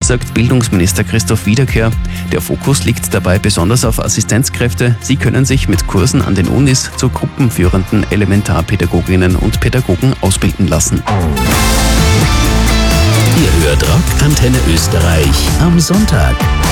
sagt Bildungsminister Christoph Wiederkehr. Der Fokus liegt dabei besonders auf Assistenzkräfte. Sie können sich mit Kursen an den Unis zu gruppenführenden Elementarpädagoginnen und Pädagogen ausbilden lassen. Ihr hört Rock Antenne Österreich am Sonntag.